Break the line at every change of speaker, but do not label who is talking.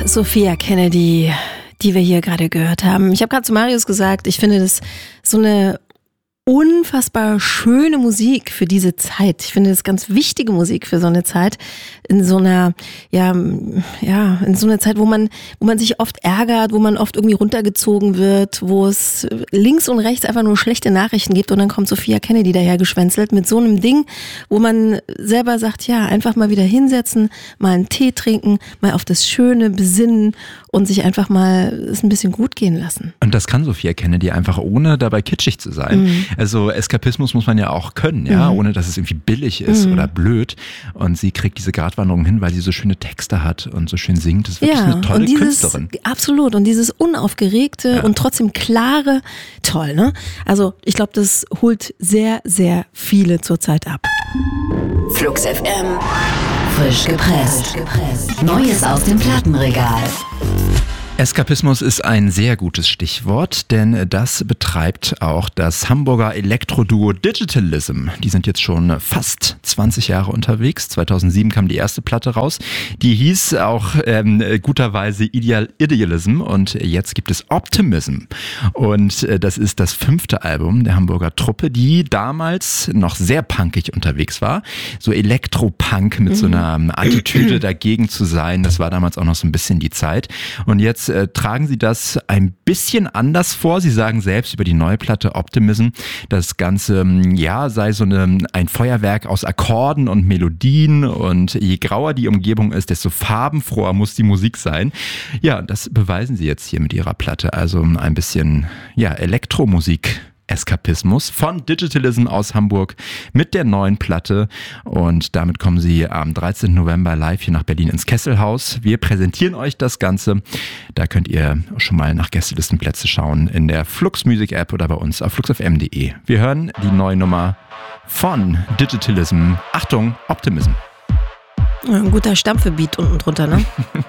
Sophia Kennedy, die wir hier gerade gehört haben. Ich habe gerade zu Marius gesagt, ich finde das so eine unfassbar schöne Musik für diese Zeit. Ich finde das ganz wichtige Musik für so eine Zeit. In so einer, in so einer Zeit, wo man sich oft ärgert, wo man oft irgendwie runtergezogen wird, wo es links und rechts einfach nur schlechte Nachrichten gibt und dann kommt Sophia Kennedy dahergeschwänzelt mit so einem Ding, wo man selber sagt, ja, einfach mal wieder hinsetzen, mal einen Tee trinken, mal auf das Schöne besinnen und sich einfach mal es ein bisschen gut gehen lassen.
Und das kann Sophia Kennedy einfach, ohne dabei kitschig zu sein. Mhm. Also Eskapismus muss man ja auch können, ja, ohne dass es irgendwie billig ist oder blöd. Und sie kriegt diese Gratwanderung hin, weil sie so schöne Texte hat und so schön singt. Das ist wirklich eine tolle Künstlerin.
Absolut. Und dieses unaufgeregte und trotzdem klare, toll, ne? Also ich glaube, das holt sehr, sehr viele zurzeit ab.
Flux FM. Frisch gepresst. Neues aus dem Plattenregal.
Eskapismus ist ein sehr gutes Stichwort, denn das betreibt auch das Hamburger Elektroduo Digitalism. Die sind jetzt schon fast 20 Jahre unterwegs. 2007 kam die erste Platte raus. Die hieß auch guterweise Idealism und jetzt gibt es Optimism. Und das ist das 5. Album der Hamburger Truppe, die damals noch sehr punkig unterwegs war. So Elektropunk mit so einer Attitüde dagegen zu sein. Das war damals auch noch so ein bisschen die Zeit. Und jetzt tragen sie das ein bisschen anders vor. Sie sagen selbst über die neue Platte Optimism, das Ganze sei so ein Feuerwerk aus Akkorden und Melodien und je grauer die Umgebung ist, desto farbenfroher muss die Musik sein. Ja, das beweisen sie jetzt hier mit ihrer Platte. Also ein bisschen Elektromusik. Eskapismus von Digitalism aus Hamburg mit der neuen Platte und damit kommen sie am 13. November live hier nach Berlin ins Kesselhaus. Wir präsentieren euch das Ganze. Da könnt ihr schon mal nach Gästelistenplätze schauen in der Flux Music App oder bei uns auf fluxfm.de. Wir hören die neue Nummer von Digitalism. Achtung, Optimism.
Ein guter Stampfebeat unten drunter, ne?